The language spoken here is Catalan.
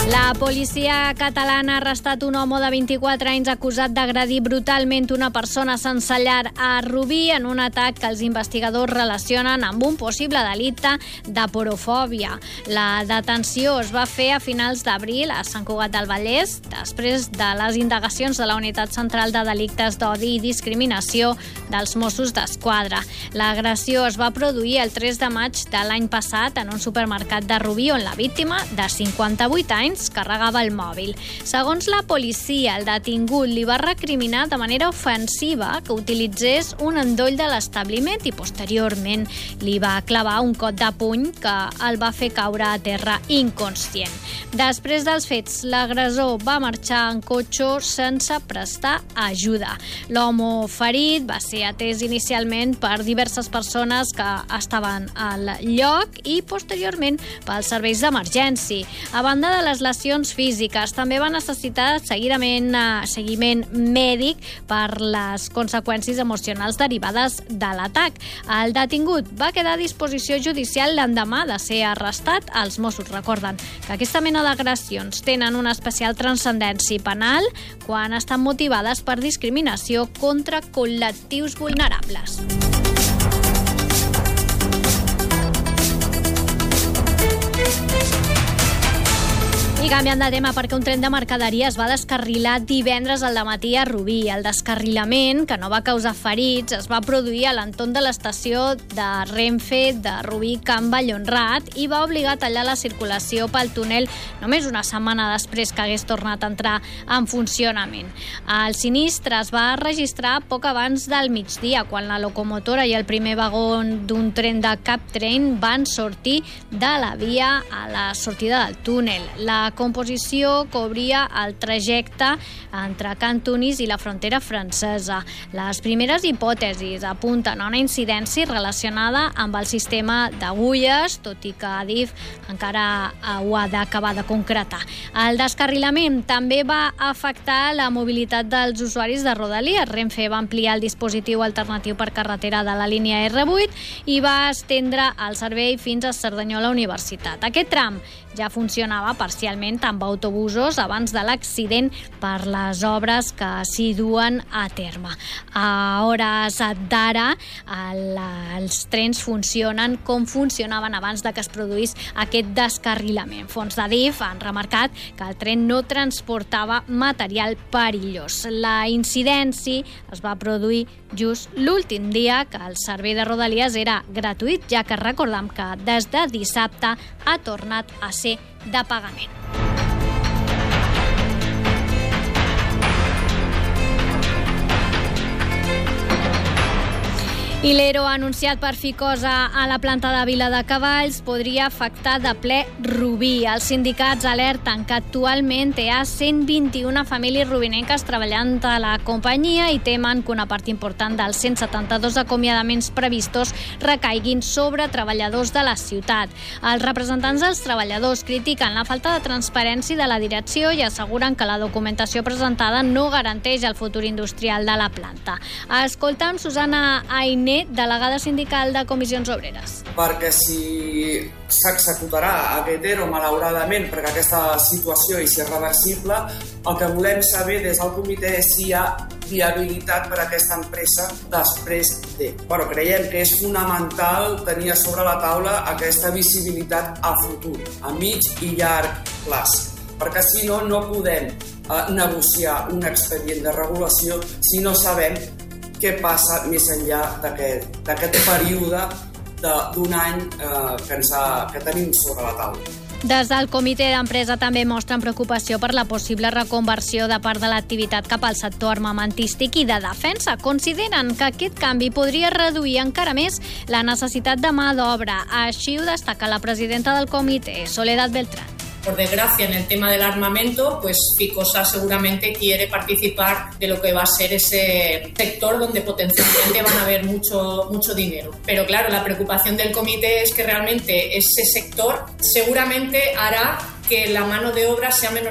La policia catalana ha arrestat un home de 24 anys acusat d'agredir brutalment una persona sense llar a Rubí en un atac que els investigadors relacionen amb un possible delicte de porofòbia. La detenció es va fer a finals d'abril a Sant Cugat del Vallès, després de les indagacions de la Unitat Central de Delictes d'Odi i Discriminació dels Mossos d'Esquadra. L'agressió es va produir el 3 de maig de l'any passat en un supermercat de Rubí on la víctima, de 58 anys, carregava el mòbil. Segons la policia, el detingut li va recriminar de manera ofensiva que utilitzés un endoll de l'establiment i posteriorment li va clavar un cop de puny que el va fer caure a terra inconscient. Després dels fets, l'agressor va marxar en cotxe sense prestar ajuda. L'home ferit va ser atès inicialment per diverses persones que estaven al lloc i posteriorment pels serveis d'emergència. A banda de les lesions físiques, també va necessitar seguiment mèdic per les conseqüències emocionals derivades de l'atac. El detingut va quedar a disposició judicial l'endemà de ser arrestat. Els Mossos recorden que aquesta mena d'agressions tenen una especial transcendència penal quan estan motivades per discriminació contra col·lectius vulnerables. I canviant de tema perquè un tren de mercaderies va descarrilar divendres al dematí a Rubí. El descarrilament, que no va causar ferits, es va produir a l'entorn de l'estació de Renfe de Rubí Can Vallhonrat i va obligar a tallar la circulació pel túnel només una setmana després que hagués tornat a entrar en funcionament. El sinistre es va registrar poc abans del migdia, quan la locomotora i el primer vagó d'un tren de Captrain van sortir de la via a la sortida del túnel. La composició cobria el trajecte entre Cantunis i la frontera francesa. Les primeres hipòtesis apunten a una incidència relacionada amb el sistema d'agulles, tot i que Adif encara ho ha d'acabar de concretar. El descarrilament també va afectar la mobilitat dels usuaris de Rodalies. Renfe va ampliar el dispositiu alternatiu per carretera de la línia R8 i va estendre el servei fins a Cerdanyola Universitat. Aquest tram ja funcionava parcialment amb autobusos abans de l'accident per les obres que s'hi duen a terme. A hores d'ara, els trens funcionen com funcionaven abans de que es produís aquest descarrilament. Fons d'Adif han remarcat que el tren no transportava material perillós. La incidència es va produir just l'últim dia que el servei de Rodalies era gratuït, ja que recordem que des de dissabte ha tornat a ser de pagament. I l'ERO ha anunciat per Ficosa a la planta de Viladecavalls podria afectar de ple Rubí. Els sindicats alerten que actualment hi ha 121 famílies rubinenques treballant a la companyia i temen que una part important dels 172 acomiadaments previstos recaiguin sobre treballadors de la ciutat. Els representants dels treballadors critiquen la falta de transparència de la direcció i asseguren que la documentació presentada no garanteix el futur industrial de la planta. Escoltem Susana Ainé, delegada sindical de Comissions Obreres. Perquè si s'executarà aquest ERO, malauradament, perquè aquesta situació és irreversible, el que volem saber des del comitè és si hi ha viabilitat per a aquesta empresa després de. Creiem que és fonamental tenir a sobre la taula aquesta visibilitat a futur, a mig i llarg plaç, perquè si no, no podem negociar un expedient de regulació si no sabem què passa més enllà d'aquest període d'un any que tenim sobre la taula. Des del comitè d'empresa també mostren preocupació per la possible reconversió de part de l'activitat cap al sector armamentístic i de defensa. Consideren que aquest canvi podria reduir encara més la necessitat de mà d'obra. Així ho destaca la presidenta del comitè, Soledad Beltrán. Por desgracia, en el tema del armamento, pues Ficosa seguramente quiere participar de lo que va a ser ese sector donde potencialmente van a haber mucho dinero. Pero claro, la preocupación del comité es que realmente ese sector seguramente hará que la mano de obra sea menos